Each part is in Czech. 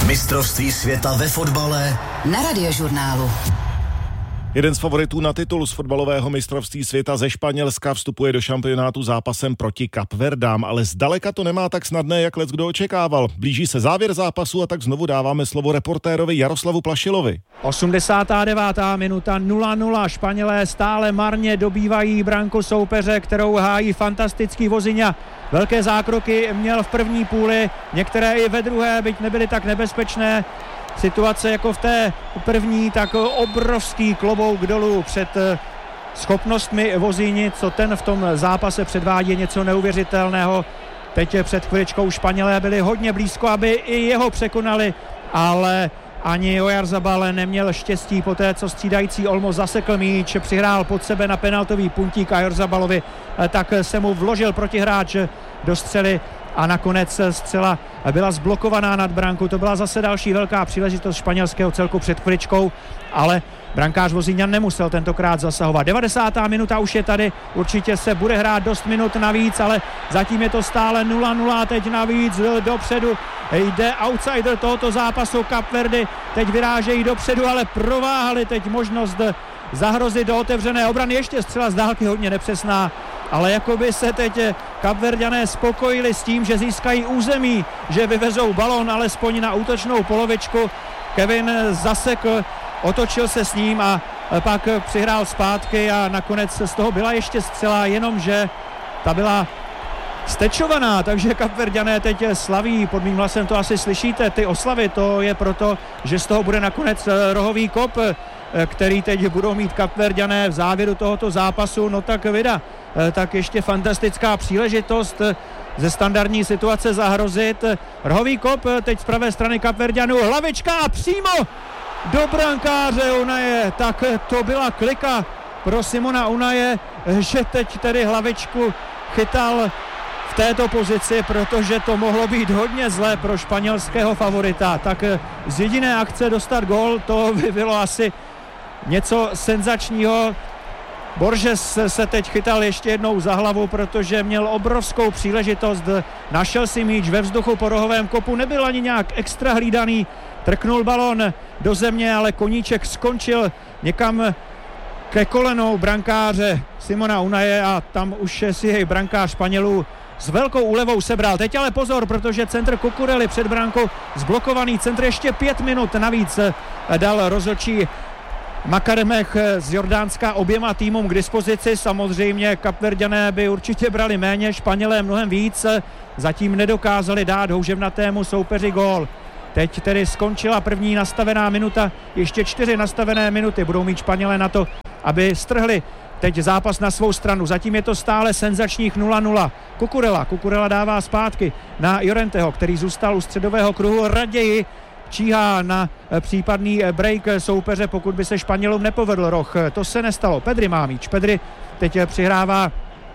Mistrovství světa ve fotbale na Radiožurnálu. Jeden z favoritů na titul z fotbalového mistrovství světa ze Španělska vstupuje do šampionátu zápasem proti Kapverdám, ale zdaleka to nemá tak snadné, jak leckdo očekával. Blíží se závěr zápasu a tak znovu dáváme slovo reportérovi Jaroslavu Plašilovi. 89. minuta 0-0. Španělé stále marně dobývají branku soupeře, kterou hájí fantastický Vozinha. Velké zákroky měl v první půli, některé i ve druhé, byť nebyly tak nebezpečné. Situace jako v té první, tak obrovský klobouk dolů před schopnostmi Vozini, co ten v tom zápase předvádí, něco neuvěřitelného. Teď před chviličkou Španělé byli hodně blízko, aby i jeho překonali, ale ani Oyarzabal neměl štěstí po té, co střídající Olmo zasekl míč, přihrál pod sebe na penaltový puntík a Oyarzabalovi tak se mu vložil protihráč do střely a nakonec střela byla zblokovaná nad branku. To byla zase další velká příležitost španělského celku před chviličkou, ale brankář Vozinha nemusel tentokrát zasahovat. 90. minuta už je tady, určitě se bude hrát dost minut navíc, ale zatím je to stále 0-0, teď navíc dopředu jde outsider tohoto zápasu Kapverdy, teď vyrážejí dopředu, ale prováhali teď možnost zahrozit do otevřené obrany, ještě střela z dálky hodně nepřesná, ale jakoby se teď Kapverďané spokojili s tím, že získají území, že vyvezou balón alespoň na útočnou polovičku. Kevin zasekl, otočil se s ním a pak přihrál zpátky a nakonec z toho byla ještě střela, jenomže ta byla stečovaná, takže Kapverďané teď slaví, pod mým hlasem to asi slyšíte, ty oslavy, to je proto, že z toho bude nakonec rohový kop, který teď budou mít Kapverďané v závěru tohoto zápasu. No tak vida, tak ještě fantastická příležitost ze standardní situace zahrozit. Rohový kop teď z pravé strany Kapverďanů, hlavička a přímo do brankáře Unaje. Tak to byla klika pro Simona Unaje, že teď tedy hlavičku chytal v této pozici, protože to mohlo být hodně zlé pro španělského favorita. Tak z jediné akce dostat gól, to by bylo asi něco senzačního. Borges se teď chytal ještě jednou za hlavu, protože měl obrovskou příležitost, našel si míč ve vzduchu po rohovém kopu, nebyl ani nějak extra hlídaný, trknul balón do země, ale koníček skončil někam ke kolenou brankáře Simona Unaje a tam už si jej brankář Španělů s velkou úlevou sebral. Teď ale pozor, protože centr Cucurelli před brankou zblokovaný, centr ještě 5 minut navíc dal rozhodčí Makademech z Jordánska oběma týmům k dispozici. Samozřejmě Kapverďané by určitě brali méně, Španělé mnohem víc, zatím nedokázali dát houževnatému soupeři gól. Teď tedy skončila první nastavená minuta, ještě 4 nastavené minuty budou mít Španělé na to, aby strhli teď zápas na svou stranu. Zatím je to stále senzačních 0-0. Cucurella dává zpátky na Llorenteho, který zůstal u středového kruhu, raději číhá na případný break soupeře, pokud by se Španělům nepovedl roh. To se nestalo. Pedri má míč. Pedri teď přihrává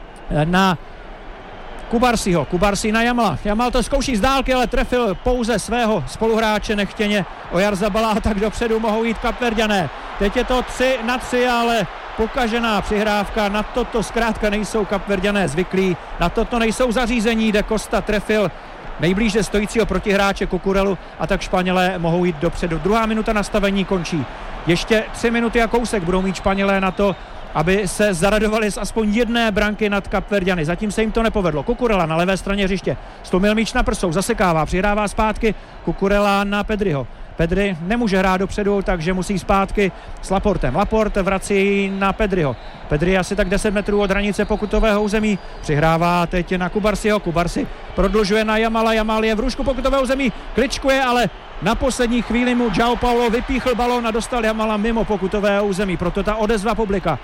na Kubarsiho. Kubarsi na Jamala. Jamal to zkouší z dálky, ale trefil pouze svého spoluhráče nechtěně Oyarzabala, tak dopředu mohou jít Kapverďané. Teď je to 3-3, ale pokažená přihrávka. Na toto zkrátka nejsou Kapverďané zvyklí, na toto nejsou zařízení. De Costa trefil nejblíže stojícího protihráče Cucurellu a tak Španělé mohou jít dopředu. Druhá minuta nastavení končí. Ještě 3 minuty a kousek budou mít Španělé na to, aby se zaradovali z aspoň jedné branky nad Kapverďany. Zatím se jim to nepovedlo. Cucurella na levé straně hřiště. Stlumil míč na prsou, zasekává, přihrává zpátky. Cucurella na Pedriho. Pedri nemůže hrát dopředu, takže musí zpátky s Laportem. Laporte vrací na Pedriho. Pedri asi tak 10 metrů od hranice pokutového území. Přihrává teď na Kubarsiho. Kubarsi prodlužuje na Jamala. Jamal je v růžku pokutového území. Kličkuje, ale na poslední chvíli mu João Paulo vypíchl balón a dostal Jamala mimo pokutového území. Proto ta odezva publika.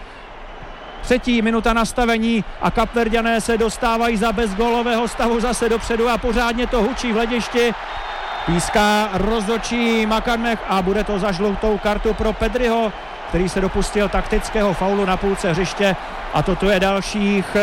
3. minuta nastavení a Kapverďané se dostávají za bezgólového stavu zase dopředu a pořádně to hučí v hledišti. Píská rozhodčí Makademech a bude to za žlutou kartu pro Pedriho, který se dopustil taktického faulu na půlce hřiště a toto je dalších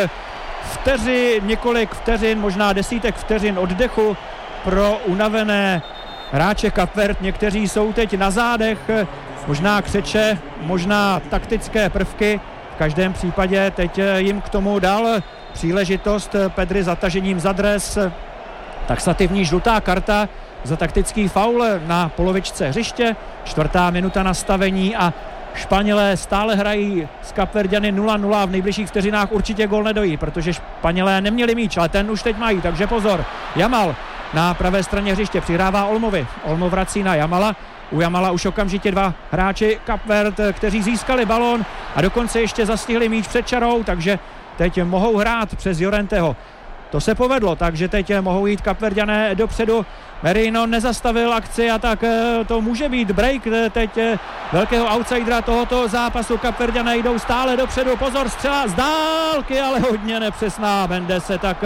několik vteřin, možná desítek vteřin oddechu pro unavené hráče Kapverd. Někteří jsou teď na zádech, možná křeče, možná taktické prvky. V každém případě teď jim k tomu dal příležitost Pedri zatažením za dres. Taxativní žlutá karta za taktický faul na polovičce hřiště. 4. minuta nastavení a Španělé stále hrají s Kapverďany 0-0, v nejbližších vteřinách určitě gól nedojí, protože Španělé neměli míč, ale ten už teď mají, takže pozor. Jamal na pravé straně hřiště přihrává Olmovi. Olmo vrací na Jamala. U Jamala už okamžitě 2 hráči Kapverd, kteří získali balón a dokonce ještě zastihli míč před čarou, takže teď mohou hrát přes Llorenteho. To se povedlo, takže teď mohou jít Kapverďané dopředu. Merino nezastavil akci a tak to může být break teď velkého outsidera tohoto zápasu. Kapverďané jdou stále dopředu, pozor, střela z dálky, ale hodně nepřesná Mendese, tak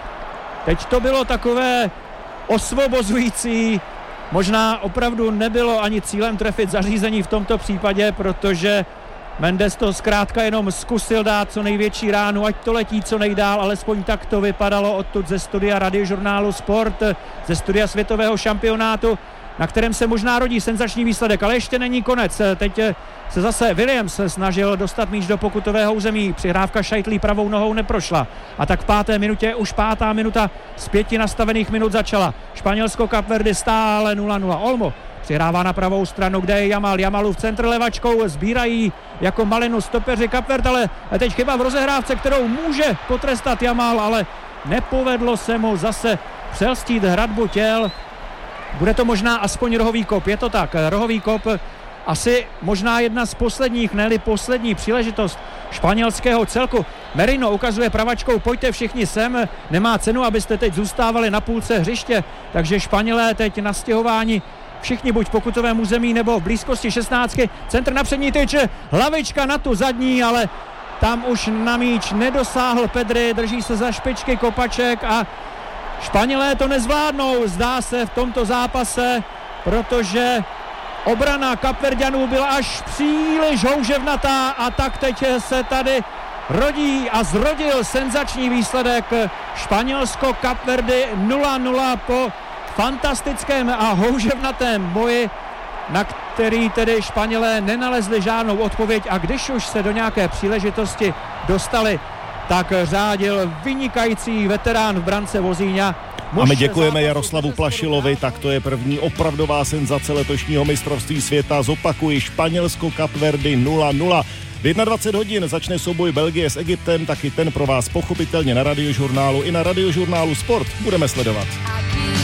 teď to bylo takové osvobozující. Možná opravdu nebylo ani cílem trefit zařízení v tomto případě, protože Mendes to zkrátka jenom zkusil dát co největší ránu, ať to letí co nejdál, alespoň tak to vypadalo odtud ze studia Radiožurnálu Sport, ze studia světového šampionátu, na kterém se možná rodí senzační výsledek, ale ještě není konec. Teď se zase Williams snažil dostat míč do pokutového území, přihrávka Šajtlí pravou nohou neprošla a tak v 5. minutě, už 5. minuta z 5 nastavených minut začala. Španělsko Kapverdy stále 0-0. Olmo přihrává na pravou stranu, kde je Jamal. Jamalův centr levačkou sbírají jako malinu stopeři Kapverd, ale teď chyba v rozehrávce, kterou může potrestat Jamal, ale nepovedlo se mu zase přelstít hradbu těl. Bude to možná aspoň rohový kop, je to tak, rohový kop, asi možná jedna z posledních, ne-li poslední příležitost španělského celku. Merino ukazuje pravačkou, pojďte všichni sem, nemá cenu, abyste teď zůstávali na půlce hřiště, takže Španělé teď na stěhování všichni buď v pokutovém území nebo v blízkosti 16. Centr na přední tyč, hlavička na tu zadní, ale tam už na míč nedosáhl Pedri, drží se za špičky kopaček a Španělé to nezvládnou, zdá se v tomto zápase, protože obrana Kapverďanů byla až příliš houževnatá a tak teď se tady rodí a zrodil senzační výsledek. Španělsko Kapverdy 0-0 po fantastickém a houževnatém boji, na který tedy Španělé nenalezli žádnou odpověď a když už se do nějaké příležitosti dostali, tak řádil vynikající veterán v brance Vozíňa. A my děkujeme Jaroslavu Plašilovi, tak to je první opravdová senzace letošního mistrovství světa. Zopakuji, Španělsko Kapverdy 0-0. V 21 hodin začne souboj Belgie s Egyptem, taky ten pro vás pochopitelně na Radiožurnálu i na Radiožurnálu Sport budeme sledovat.